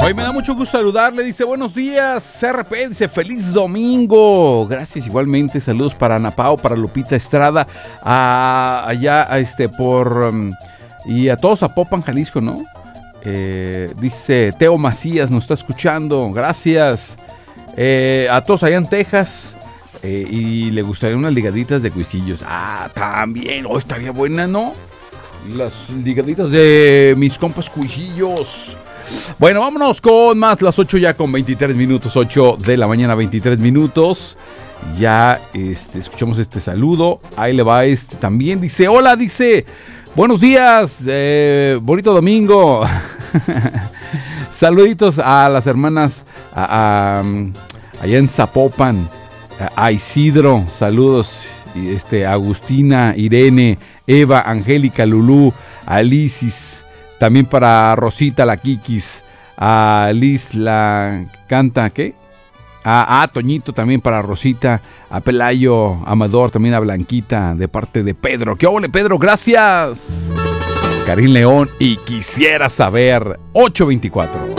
Hoy me da mucho gusto saludarle, dice buenos días, CRP, dice feliz domingo. Gracias igualmente, saludos para Ana Pao, para Lupita Estrada, y a todos a Popan, Jalisco, ¿no? Dice Teo Macías, nos está escuchando, gracias. A todos allá en Texas, y le gustarían unas ligaditas de cuisillos. También, estaría buena, ¿no? Las ligaditas de mis compas cuisillos. Bueno, vámonos con más, las 8 ya con 23 minutos, 8 de la mañana, 23 minutos. Ya escuchamos este saludo. Ahí le va también. Dice, hola, dice, buenos días, bonito domingo. Saluditos a las hermanas allá en Zapopan, a Isidro, saludos. Agustina, Irene, Eva, Angélica, Lulú, Alicis, también para Rosita, la Kikis, a Liz, la canta, ¿qué? A Toñito, también para Rosita, a Pelayo, Amador, también a Blanquita, de parte de Pedro. ¡Qué ole, Pedro! ¡Gracias! Karim León, y quisiera saber, 824.